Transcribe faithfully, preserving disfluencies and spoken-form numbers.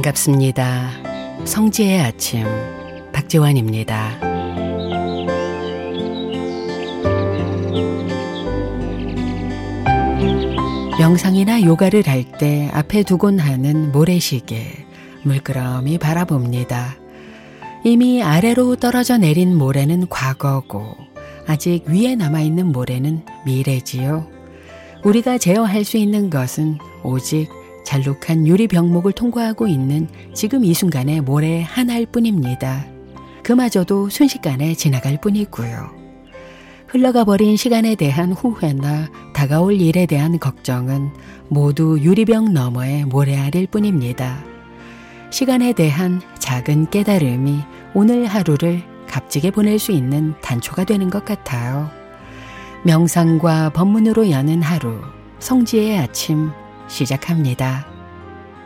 반갑습니다. 성지의 아침 박지원입니다. 명상이나 요가를 할 때 앞에 두곤 하는 모래시계 물끄러미 바라봅니다. 이미 아래로 떨어져 내린 모래는 과거고 아직 위에 남아있는 모래는 미래지요. 우리가 제어할 수 있는 것은 오직 잘록한 유리 병목을 통과하고 있는 지금 이 순간의 모래 하나일 뿐입니다. 그마저도 순식간에 지나갈 뿐이고요. 흘러가 버린 시간에 대한 후회나 다가올 일에 대한 걱정은 모두 유리병 너머의 모래알일 뿐입니다. 시간에 대한 작은 깨달음이 오늘 하루를 값지게 보낼 수 있는 단초가 되는 것 같아요. 명상과 법문으로 여는 하루, 성지의 아침 시작합니다.